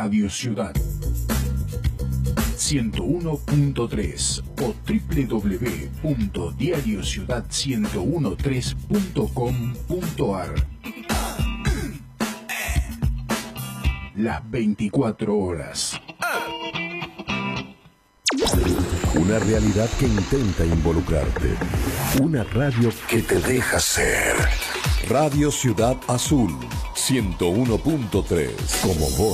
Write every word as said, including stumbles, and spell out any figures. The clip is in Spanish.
Radio Ciudad ciento uno punto tres o doble u doble u doble u punto diario ciudad ciento trece punto com punto ar. Las veinticuatro horas. Una realidad que intenta involucrarte. Una radio que te deja ser. Radio Ciudad Azul ciento uno punto tres. Como vos.